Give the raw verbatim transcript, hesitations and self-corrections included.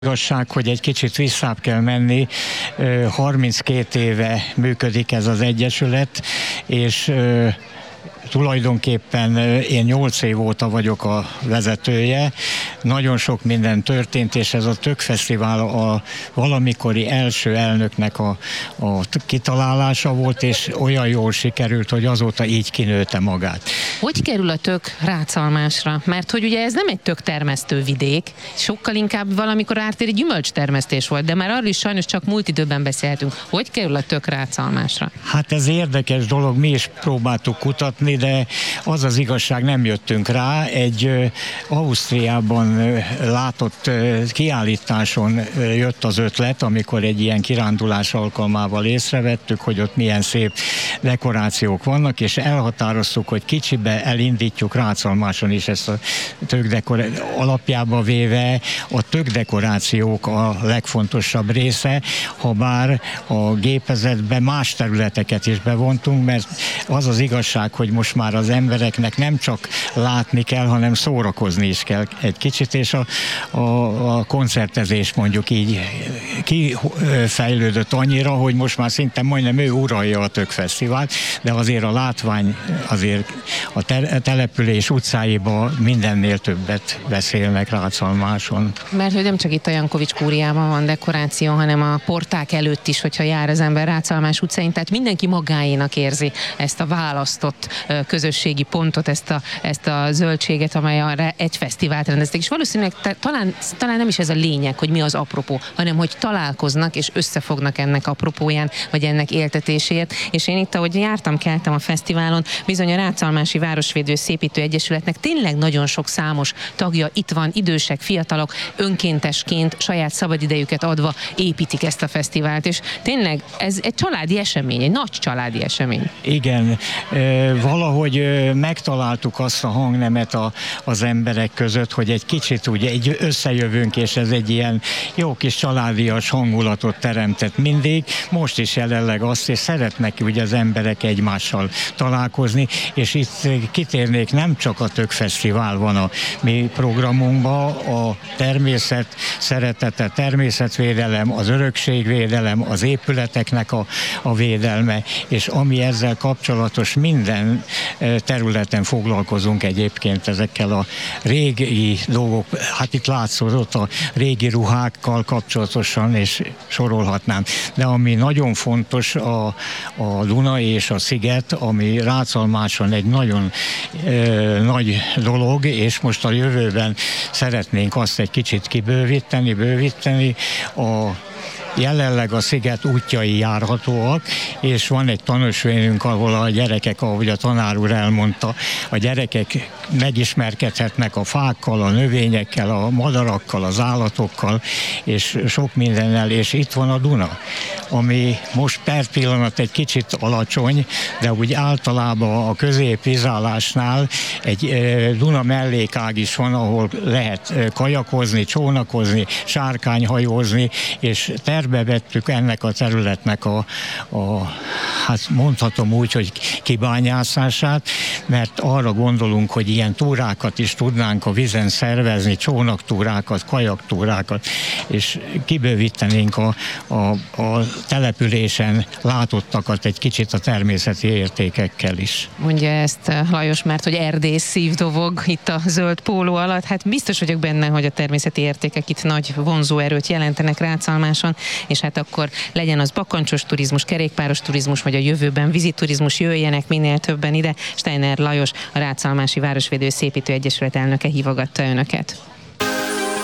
Igazság, hogy egy kicsit visszább kell menni, harminckét éve működik ez az egyesület, és tulajdonképpen én nyolc év óta vagyok a vezetője, nagyon sok minden történt, és ez a Tökfesztivál a valamikori első elnöknek a, a kitalálása volt, és olyan jól sikerült, hogy azóta így kinőtte magát. Hogy kerül a tök Ráczalmásra? Mert hogy ugye ez nem egy töktermesztő vidék, sokkal inkább valamikor ártéri gyümölcstermesztés volt, de már arról is sajnos csak múlt időben beszélhetünk. Hogy kerül a tök Ráczalmásra? Hát ez érdekes dolog, mi is próbáltuk kutatni, de az az igazság, nem jöttünk rá. Egy Ausztriában látott kiállításon jött az ötlet, amikor egy ilyen kirándulás alkalmával észrevettük, hogy ott milyen szép dekorációk vannak, és elhatároztuk, hogy kicsibe elindítjuk Ráczalmáson is ezt a tökdekorációt. Alapjába véve a tökdekorációk a legfontosabb része, ha bár a gépezetbe más területeket is bevontunk, mert az az igazság, hogy most már az embereknek nem csak látni kell, hanem szórakozni is kell egy kicsit, és a, a, a koncertezés mondjuk így kifejlődött annyira, hogy most már szinte majdnem ő uralja a Tökfesztivált, de azért a látvány, azért a te- település utcáiban mindennél többet beszélnek Ráczalmáson. Mert hogy nem csak itt a Jankovics kúriában van dekoráció, hanem a porták előtt is, hogyha jár az ember Ráczalmás utcáin, tehát mindenki magáénak érzi ezt a választott közösségi pontot, ezt a, ezt a zöldséget, amely arra egy fesztivált rendeztek. És valószínűleg te, talán, talán nem is ez a lényeg, hogy mi az apropó, hanem hogy találkoznak és összefognak ennek apropóján, vagy ennek éltetésért. És én itt, ahogy jártam, keltem a fesztiválon, bizony a Ráczalmási Városvédő Szépítő Egyesületnek tényleg nagyon sok számos tagja itt van, idősek, fiatalok, önkéntesként, saját szabadidejüket adva építik ezt a fesztivált, és tényleg ez egy családi esemény, egy nagy családi esemény. Igen, valahogy megtaláltuk azt a hangnemet a, az emberek között, hogy egy kicsit úgy egy összejövünk, és ez egy ilyen jó kis családias hangulatot teremtett mindig, most is jelenleg azt, és szeretnek ugye az emberek egymással találkozni, és itt kitérnék, nem csak a Tökfesztivál van a mi programunkban, a természet szeretete, természetvédelem, az örökségvédelem, az épületeknek a, a védelme, és ami ezzel kapcsolatos minden területen foglalkozunk egyébként ezekkel a régi dolgok, hát itt látszott a régi ruhákkal kapcsolatosan, és sorolhatnám. De ami nagyon fontos, a, a Duna és a sziget, ami Ráczalmáson egy nagyon e, nagy dolog, és most a jövőben szeretnénk azt egy kicsit kibővíteni, bővíteni. A Jelenleg a sziget útjai járhatóak, és van egy tanúsvényünk, ahol a gyerekek, ahogy a tanár úr elmondta, a gyerekek megismerkedhetnek a fákkal, a növényekkel, a madarakkal, az állatokkal, és sok mindennel, és itt van a Duna, ami most per pillanat egy kicsit alacsony, de úgy általában a középvizálásnál egy Duna mellékág is van, ahol lehet kajakozni, csónakozni, sárkányhajózni, és terve vettük ennek a területnek a, a, hát mondhatom úgy, hogy kibányászását, mert arra gondolunk, hogy ilyen túrákat is tudnánk a vízen szervezni, csónaktúrákat, kajaktúrákat, és kibővítenénk a, a, a településen látottakat egy kicsit a természeti értékekkel is. Mondja ezt Lajos, mert hogy erdész szívdobog itt a zöld póló alatt, hát biztos vagyok benne, hogy a természeti értékek itt nagy vonzóerőt jelentenek Ráczalmáson, és hát akkor legyen az bakancsos turizmus, kerékpáros turizmus, vagy a jövőben víziturizmus, jöjjenek minél többen ide. Steiner Lajos, a Ráczalmási Városvédő Szépítő Egyesület elnöke hívogatta önöket.